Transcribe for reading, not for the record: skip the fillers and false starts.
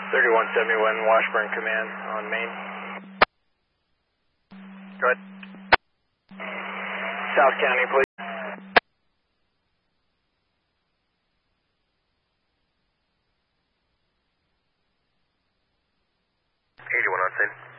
3171 Washburn Command on main. Go ahead. South County, please. 81 on scene.